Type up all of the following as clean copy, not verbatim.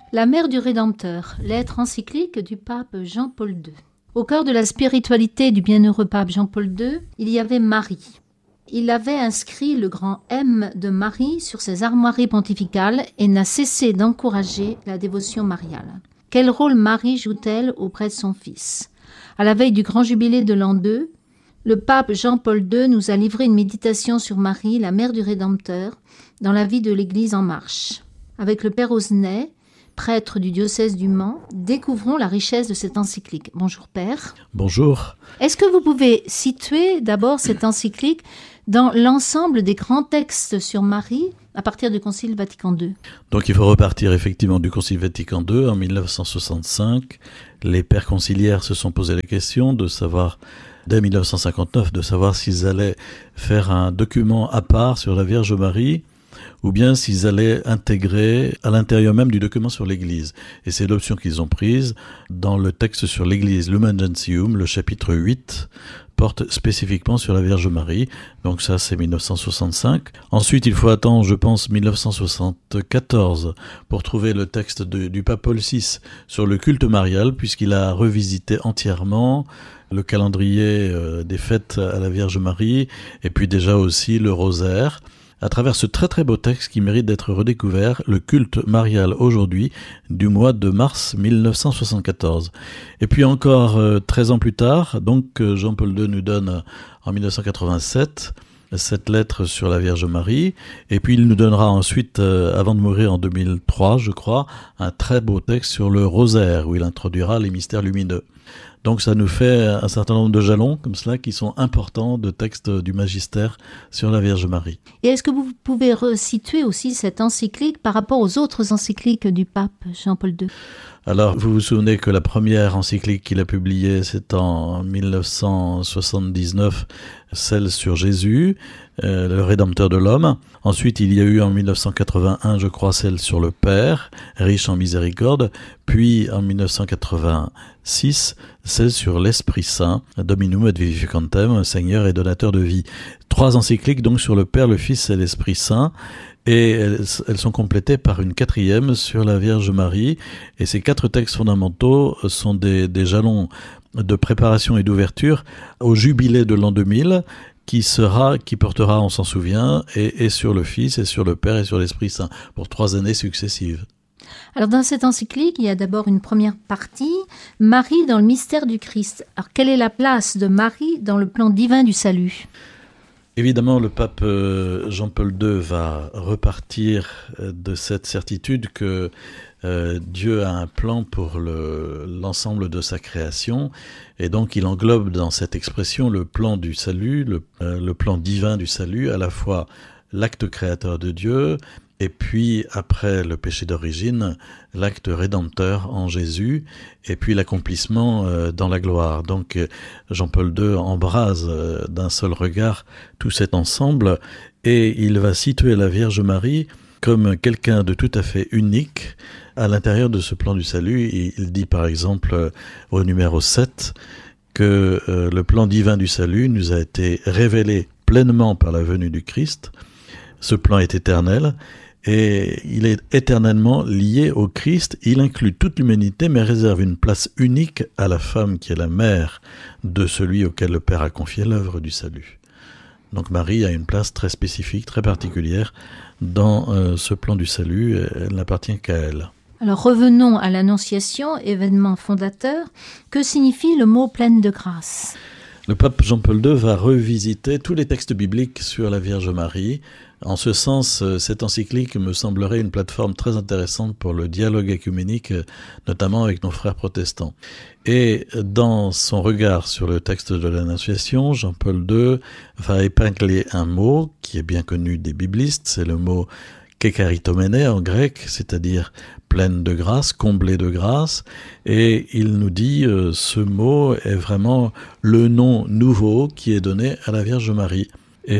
La mère du Rédempteur, lettre encyclique du pape Jean-Paul II. Au cœur de la spiritualité du bienheureux pape Jean-Paul II, il y avait Marie. Il avait inscrit le grand M de Marie sur ses armoiries pontificales et n'a cessé d'encourager la dévotion mariale. Quel rôle Marie joue-t-elle auprès de son fils ? À la veille du grand jubilé de l'an 2, le pape Jean-Paul II nous a livré une méditation sur Marie, la mère du Rédempteur, dans la vie de l'Église en marche. Avec le père Osnay, prêtre du diocèse du Mans, découvrons la richesse de cette encyclique. Bonjour Père. Bonjour. Est-ce que vous pouvez situer d'abord cette encyclique dans l'ensemble des grands textes sur Marie à partir du Concile Vatican II ? Donc il faut repartir effectivement du Concile Vatican II en 1965. Les pères conciliaires se sont posé la question de savoir, dès 1959, de savoir s'ils allaient faire un document à part sur la Vierge Marie, ou bien s'ils allaient intégrer à l'intérieur même du document sur l'Église. Et c'est l'option qu'ils ont prise dans le texte sur l'Église, Lumen Gentium, le chapitre 8, porte spécifiquement sur la Vierge Marie. Donc ça, c'est 1965. Ensuite, il faut attendre, je pense, 1974 pour trouver le texte du pape Paul VI sur le culte marial, puisqu'il a revisité entièrement le calendrier des fêtes à la Vierge Marie, et puis déjà aussi le rosaire, à travers ce très très beau texte qui mérite d'être redécouvert, le culte marial aujourd'hui, du mois de mars 1974. Et puis encore 13 ans plus tard, donc Jean-Paul II nous donne en 1987 cette lettre sur la Vierge Marie, et puis il nous donnera ensuite, avant de mourir en 2003, je crois, un très beau texte sur le rosaire, où il introduira les mystères lumineux. Donc ça nous fait un certain nombre de jalons comme cela qui sont importants de textes du magistère sur la Vierge Marie. Et est-ce que vous pouvez resituer aussi cette encyclique par rapport aux autres encycliques du pape Jean-Paul II ? Alors, vous vous souvenez que la première encyclique qu'il a publiée, c'est en 1979, celle sur Jésus, le Rédempteur de l'homme. Ensuite, il y a eu en 1981, je crois, celle sur le Père, riche en miséricorde. Puis, en 1986, celle sur l'Esprit Saint, Dominum et Vivificantem, Seigneur et donateur de vie. 3 encycliques donc sur le Père, le Fils et l'Esprit Saint. Et elles sont complétées par une 4e sur la Vierge Marie. Et ces 4 textes fondamentaux sont des jalons de préparation et d'ouverture au jubilé de l'an 2000, qui portera, on s'en souvient, et sur le Fils, et sur le Père, et sur l'Esprit Saint, pour 3 années successives. Alors dans cette encyclique, il y a d'abord une première partie, Marie dans le mystère du Christ. Alors quelle est la place de Marie dans le plan divin du salut ? Évidemment, le pape Jean-Paul II va repartir de cette certitude que Dieu a un plan pour l'ensemble de sa création, et donc il englobe dans cette expression le plan du salut, le plan divin du salut, à la fois l'acte créateur de Dieu, et puis après le péché d'origine, l'acte rédempteur en Jésus, et puis l'accomplissement dans la gloire. Donc Jean-Paul II embrase d'un seul regard tout cet ensemble, et il va situer la Vierge Marie comme quelqu'un de tout à fait unique à l'intérieur de ce plan du salut. Il dit par exemple au numéro 7 que le plan divin du salut nous a été révélé pleinement par la venue du Christ. Ce plan est éternel, et il est éternellement lié au Christ. Il inclut toute l'humanité, mais réserve une place unique à la femme qui est la mère de celui auquel le Père a confié l'œuvre du salut. Donc Marie a une place très spécifique, très particulière dans ce plan du salut. Elle n'appartient qu'à elle. Alors revenons à l'Annonciation, événement fondateur. Que signifie le mot « pleine de grâce » ? Le pape Jean-Paul II va revisiter tous les textes bibliques sur la Vierge Marie. En ce sens, cette encyclique me semblerait une plateforme très intéressante pour le dialogue œcuménique, notamment avec nos frères protestants. Et dans son regard sur le texte de l'Annonciation, Jean-Paul II va épingler un mot qui est bien connu des biblistes, c'est le mot kekaritomene en grec, c'est-à-dire pleine de grâce, comblée de grâce, et il nous dit ce mot est vraiment le nom nouveau qui est donné à la Vierge Marie.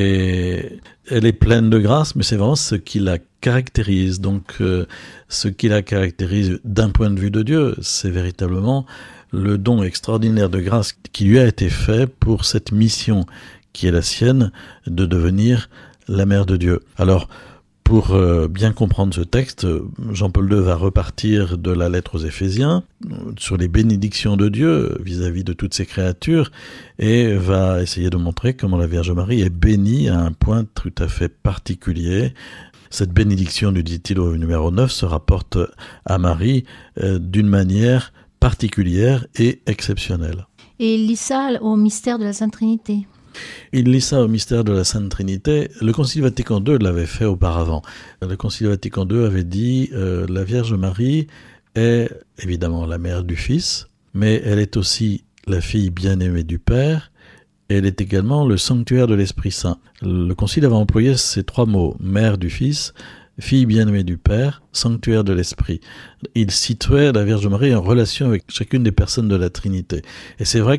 Et elle est pleine de grâce, mais c'est vraiment ce qui la caractérise. Donc ce qui la caractérise d'un point de vue de Dieu, c'est véritablement le don extraordinaire de grâce qui lui a été fait pour cette mission qui est la sienne de devenir la mère de Dieu. Alors, Pour bien comprendre ce texte, Jean-Paul II va repartir de la lettre aux Éphésiens sur les bénédictions de Dieu vis-à-vis de toutes ses créatures et va essayer de montrer comment la Vierge Marie est bénie à un point tout à fait particulier. Cette bénédiction, nous dit-il au numéro 9, se rapporte à Marie d'une manière particulière et exceptionnelle. Et il lit ça au mystère de la Sainte Trinité. Il lit ça au mystère de la Sainte Trinité. Le Concile Vatican II l'avait fait auparavant. Le Concile Vatican II avait dit la Vierge Marie est évidemment la mère du Fils, mais elle est aussi la fille bien-aimée du Père, et elle est également le sanctuaire de l'Esprit Saint. Le Concile avait employé ces trois mots, mère du Fils, fille bien-aimée du Père, sanctuaire de l'Esprit. Il situait la Vierge Marie en relation avec chacune des personnes de la Trinité. Et c'est vrai